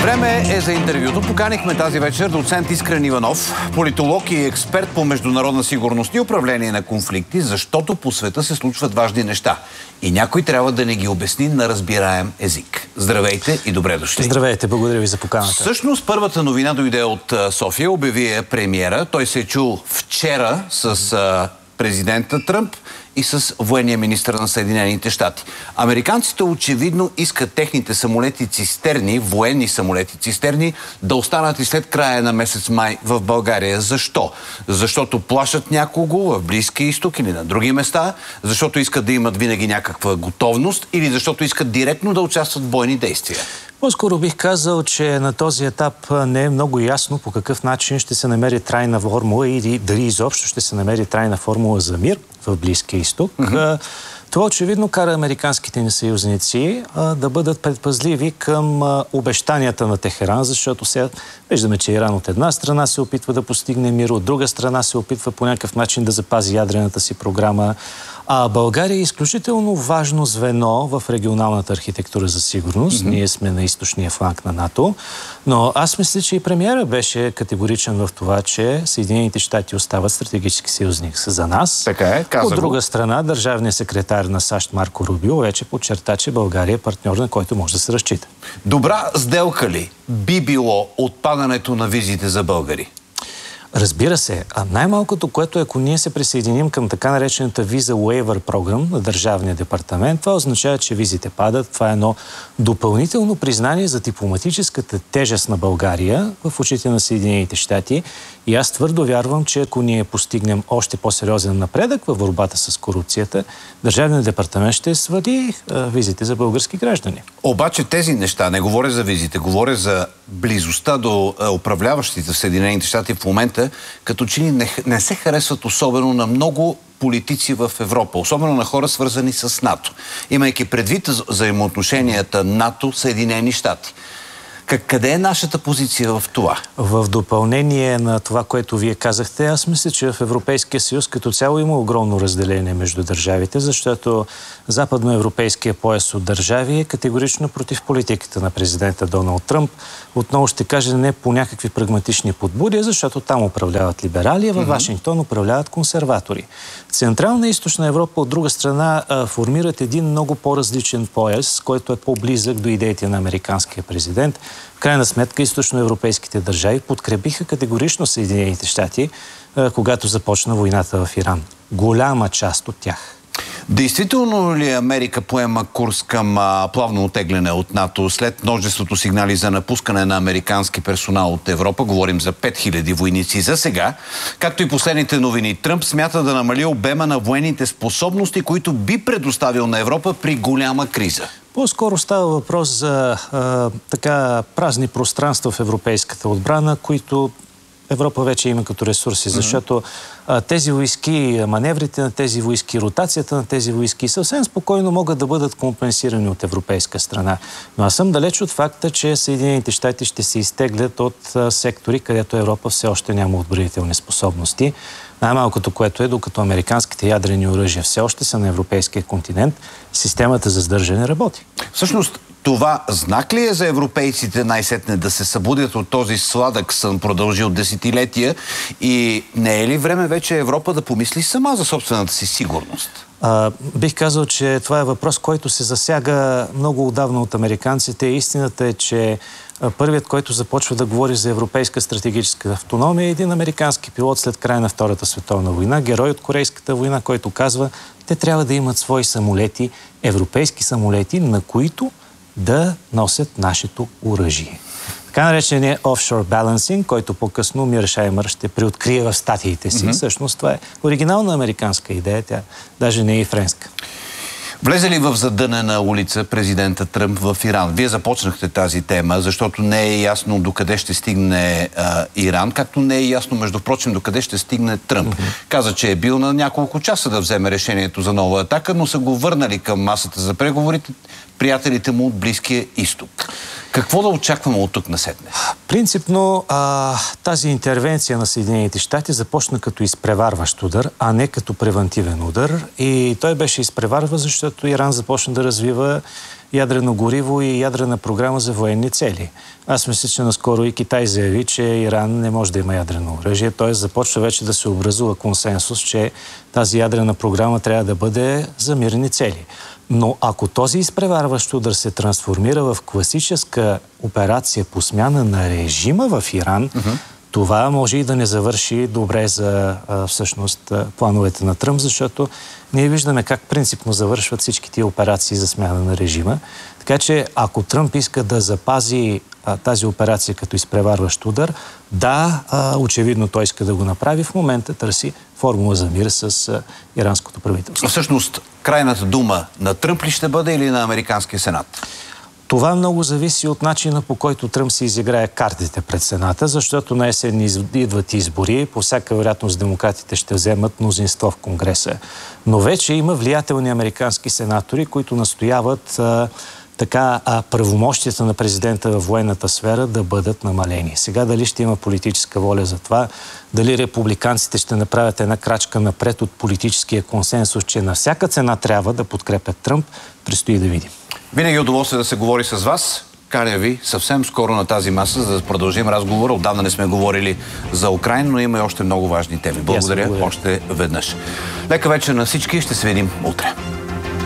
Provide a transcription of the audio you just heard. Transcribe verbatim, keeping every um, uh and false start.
Време е за интервюто. Поканихме тази вечер доцент Искрен Иванов, политолог и експерт по международна сигурност и управление на конфликти, защото по света се случват важни неща. И някой трябва да ни ги обясни на разбираем език. Здравейте и добре дошли. Здравейте, благодаря ви за поканата. Всъщност първата новина дойде от София, обяви е премиера. Той се е чул вчера с президента Тръмп и с военния министър на Съединените щати. Американците очевидно искат техните самолети цистерни, военни самолети цистерни, да останат и след края на месец май в България. Защо? Защото плашат някого в Близкия изток или на други места, защото искат да имат винаги някаква готовност или защото искат директно да участват в бойни действия. По-скоро бих казал, че на този етап не е много ясно по какъв начин ще се намери трайна формула или дали изобщо ще се намери трайна формула за мир в Близкия изток. Mm-hmm. Това очевидно кара американските ни съюзници а, да бъдат предпазливи към а, обещанията на Техеран, защото сега виждаме, че Иран от една страна се опитва да постигне мир, от друга страна се опитва по някакъв начин да запази ядрената си програма. А България е изключително важно звено в регионалната архитектура за сигурност. Mm-hmm. Ние сме на източния фланг на НАТО. Но аз мисля, че и премиера беше категоричен в това, че Съединените щати остават стратегически съюзник за нас. Така е, каза От друга страна, държавният секретар на САЩ Марко Рубио вече подчерта, че България е партньор, на който може да се разчита. Добра сделка ли би било отпадането на визите за българи? Разбира се. А най-малкото, което е, ако ние се присъединим към така наречената виза Waiver програм на Държавния департамент, това означава, че визите падат. Това е едно допълнително признание за дипломатическата тежест на България в очите на Съединените щати. И аз твърдо вярвам, че ако ние постигнем още по-сериозен напредък в борбата с корупцията, Държавният департамент ще свали а, визите за български граждани. Обаче тези неща, не говоря за визите, говоря за близостта до а, управляващите в Съединените щати в момента, като че не, не се харесват особено на много политици в Европа, особено на хора свързани с НАТО, имайки предвид взаимоотношенията НАТО-Съединени щати. Къде е нашата позиция в това? В допълнение на това, което вие казахте, аз мисля, че в Европейския съюз като цяло има огромно разделение между държавите, защото западноевропейския пояс от държави е категорично против политиката на президента Доналд Тръмп. Отново ще кажа, не по някакви прагматични подбуди, защото там управляват либерали, а във Вашингтон управляват консерватори. Централна и източна Европа, от друга страна, формират един много по-различен пояс, който е по-близък до идеите на американския президент. В крайна сметка, източноевропейските държави подкрепиха категорично Съединените щати, когато започна войната в Иран. Голяма част от тях. Действително ли Америка поема курс към а, плавно отегляне от НАТО след множеството сигнали за напускане на американски персонал от Европа? Говорим за пет хиляди войници за сега. Както и последните новини, Тръмп смята да намали обема на военните способности, които би предоставил на Европа при голяма криза. По-скоро става въпрос за а, така празни пространства в европейската отбрана, които Европа вече има като ресурси, защото а, тези войски, маневрите на тези войски, ротацията на тези войски съвсем спокойно могат да бъдат компенсирани от европейска страна. Но аз съм далеч от факта, че Съединените щати ще се изтеглят от а, сектори, където Европа все още няма отбранителни способности. Най-малкото, което е, докато американските ядрени оръжия все още са на европейския континент, системата за сдържане работи. Всъщност, това знак ли е за европейците най-сетне да се събудят от този сладък сън, продължил десетилетия, и не е ли време вече Европа да помисли сама за собствената си сигурност? А, бих казал, че това е въпрос, който се засяга много отдавна от американците. Истината е, че първият, който започва да говори за европейска стратегическа автономия, е един американски пилот след края на Втората световна война, герой от Корейската война, който казва, те трябва да имат свои самолети, европейски самолети, на които да носят нашето оръжие. Така наречения офшор балансинг, който по-късно Миршаймър ще преоткрие в статиите си. Mm-hmm. Всъщност това е оригинална американска идея, тя даже не е и френска. Влезе ли в задънена улица президента Тръмп в Иран? Вие започнахте тази тема, защото не е ясно докъде ще стигне а, Иран, както не е ясно, между прочим, докъде ще стигне Тръмп. Mm-hmm. Каза, че е бил на няколко часа да вземе решението за нова атака, но са го върнали към масата за преговорите приятелите му от Близкия изток. Какво да очакваме от тук насетне? Принципно а, тази интервенция на Съединените щати започна като изпреварващ удар, а не като превантивен удар. И той беше изпреварва, защото Иран започна да развива ядрено гориво и ядрена програма за военни цели. Аз мисля, че наскоро и Китай заяви, че Иран не може да има ядрено оръжие, т.е. започва вече да се образува консенсус, че тази ядрена програма трябва да бъде за мирни цели. Но ако този изпреварващ удар се трансформира в класическа операция по смяна на режима в Иран, uh-huh. това може и да не завърши добре за а, всъщност а, плановете на Тръмп, защото ние виждаме как принципно завършват всички тия операции за смяна на режима. Така че ако Тръмп иска да запази а, тази операция като изпреварващ удар, да, а, очевидно той иска да го направи. В момента търси формула за мир с а, иранското правителство. Всъщност, крайната дума на Тръмп ли ще бъде или на Американския сенат? Това много зависи от начина, по който Тръмп си изиграе картите пред Сената, защото на есен идват избори. По всяка вероятност демократите ще вземат мнозинство в Конгреса. Но вече има влиятелни американски сенатори, които настояват а, така а, правомощията на президента във военната сфера да бъдат намалени. Сега дали ще има политическа воля за това, дали републиканците ще направят една крачка напред от политическия консенсус, че на всяка цена трябва да подкрепят Тръмп, предстои да видим. Винаги е удоволствие да се говори с вас. Каня ви съвсем скоро на тази маса, за да продължим разговора. Отдавна не сме говорили за Украйна, но има и още много важни теми. Благодаря, благодаря. Още веднъж. Лека вечер на всички. Ще се видим утре.